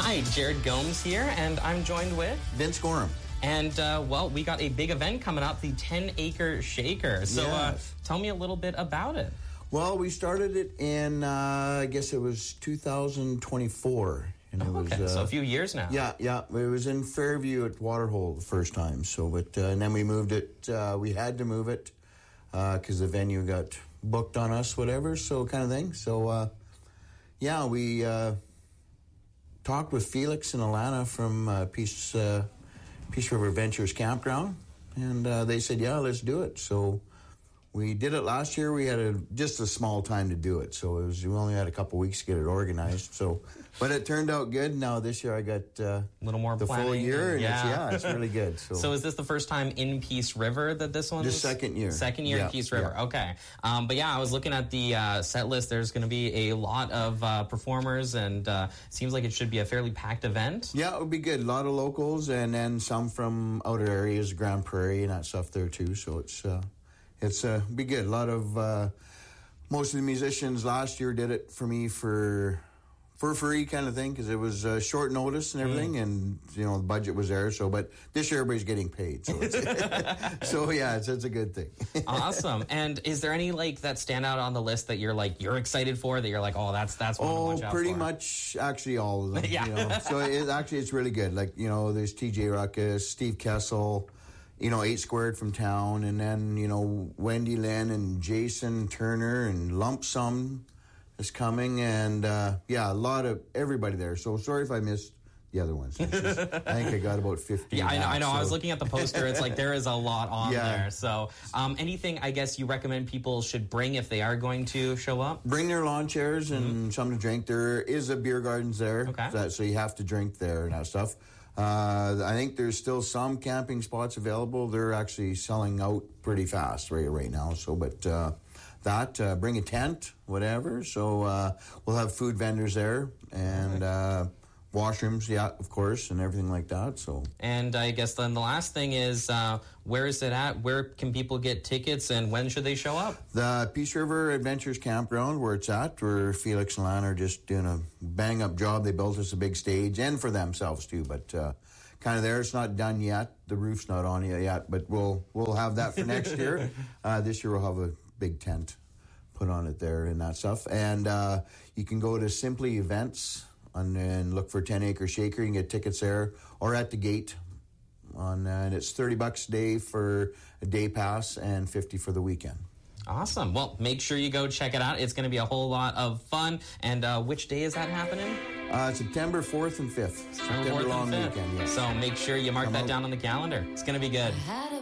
Hi, Jared Gomes here, and I'm joined with Vince Gorham. And, well, we got a big event coming up, the 10-Acre Shaker. So Yes. tell me a little bit about it. Well, we started it in, I guess it was 2024. And it Okay, was, so a few years now. Yeah. It was in Fairview at Waterhole the first time. So, but and then we moved it. We had to move it because the venue got booked on us, whatever, so kind of thing. So, we talked with Felix and Alana from Peace River Adventures Campground, and they said, yeah, let's do it. So we did it last year. We had just a small time to do it, so we only had a couple weeks to get it organized. So, but it turned out good. Now this year I got a little more the planning, full year, and yeah. it's really good. So is this the first time in Peace River that this one's? The second year. Second year in Peace River, okay. But yeah, I was looking at the set list. There's going to be a lot of performers, and seems like it should be a fairly packed event. Yeah, it would be good. A lot of locals, and then some from outer areas, Grand Prairie and that stuff there too. So it's be good. A lot of most of the musicians last year did it for me for free kind of thing, because it was short notice and everything, and the budget was there. So, but this year everybody's getting paid, so it's it's a good thing. Awesome. And is there any that stand out on the list that you're excited for, that you're that's one to watch out pretty for? much actually all of them. Yeah. So it's really good. There's TJ Ruckus, Steve Kessel, 8 Squared from town, and then Wendy Lynn and Jason Turner and Lump Sum is coming, and a lot of everybody there. So sorry if I missed the other ones. I think I got about 50. Yeah, I know. So. I was looking at the poster. It's there is a lot on there. So anything I guess you recommend people should bring if they are going to show up? Bring their lawn chairs and something to drink. There is a beer gardens there, okay. So you have to drink there and that stuff. I think there's still some camping spots available. They're actually selling out pretty fast right now. So, but bring a tent, whatever. So we'll have food vendors there, and washrooms, of course, and everything like that. So. And I guess then the last thing is, where is it at? Where can people get tickets, and when should they show up? The Peace River Adventures Campground, where it's at, where Felix and Lana are just doing a bang-up job. They built us a big stage, and for themselves too, but kind of there. It's not done yet. The roof's not on yet, but we'll have that for next year. This year we'll have a big tent put on it there and that stuff. And you can go to Simply Events and look for 10-Acre Shaker. You can get tickets there or at the gate. And it's $30 a day for a day pass and $50 for the weekend. Awesome. Well, make sure you go check it out. It's going to be a whole lot of fun. And which day is that happening? September 4th and 5th. September 4th long and 5th. Weekend, yes. So make sure you mark that down on the calendar. It's going to be good.